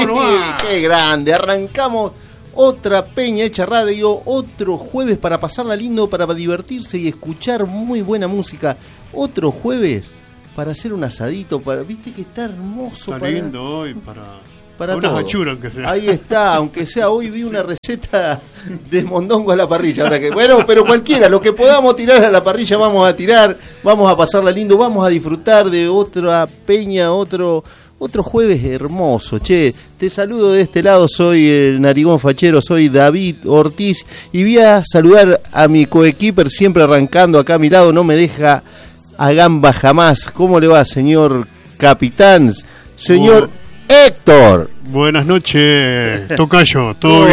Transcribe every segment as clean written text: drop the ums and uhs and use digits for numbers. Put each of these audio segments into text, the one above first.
nomás. ¡Qué grande! Arrancamos otra Peña Hecha Radio, otro jueves para pasarla lindo, para divertirse y escuchar muy buena música. Otro jueves para hacer un asadito, viste que está hermoso. Está lindo hoy para una hachura, aunque sea. Ahí está, aunque sea. Hoy vi una receta de mondongo a la parrilla. Ahora que, bueno, pero cualquiera, lo que podamos tirar a la parrilla vamos a tirar, vamos a pasarla lindo, vamos a disfrutar de otra peña, otro jueves hermoso. Che, te saludo de este lado, soy el narigón fachero, soy David Ortiz y voy a saludar a mi coequiper siempre arrancando acá a mi lado, no me deja a gamba jamás. ¿Cómo le va, señor capitán? Señor Héctor. Buenas noches, tocayo. ¿Todo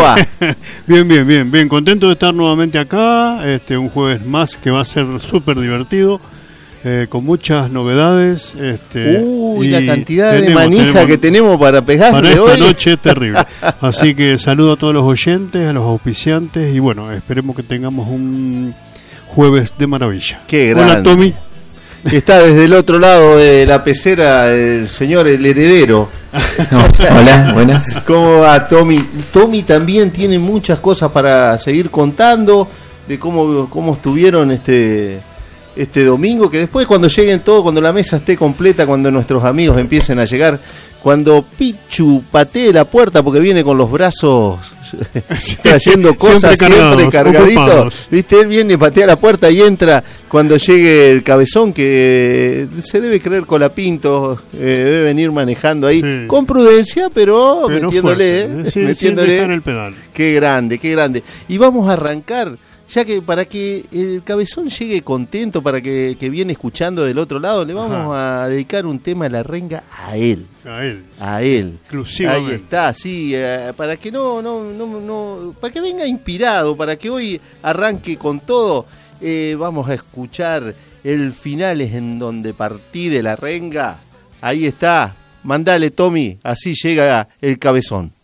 bien? Bien, contento de estar nuevamente acá, un jueves más que va a ser súper divertido, con muchas novedades. Y la cantidad de manija que tenemos para pegarle para esta hoy. noche terrible. Así que saludo a todos los oyentes, a los auspiciantes y bueno, esperemos que tengamos un jueves de maravilla. Qué grande. Hola, Tommy. Está desde el otro lado de la pecera el señor, el heredero. Hola, buenas. ¿Cómo va, Tommy? Tommy también tiene muchas cosas para seguir contando de cómo estuvieron este domingo, que después cuando lleguen todos, cuando la mesa esté completa, cuando nuestros amigos empiecen a llegar, cuando Pichu patee la puerta porque viene con los brazos trayendo cosas siempre cargaditos, viste, él viene, patea la puerta y entra cuando llegue el cabezón, que se debe creer Colapinto, debe venir manejando ahí con prudencia, pero metiéndole, metiéndole está en el pedal. Qué grande. Y vamos a arrancar, ya que para que el cabezón llegue contento, para que viene escuchando del otro lado, le vamos a dedicar un tema de la renga a él. A él. Exclusivamente. Ahí está, sí, para que para que venga inspirado, para que hoy arranque con todo. Vamos a escuchar el Finales en donde partí de la renga. Ahí está. Mandale, Tommy, así llega el cabezón.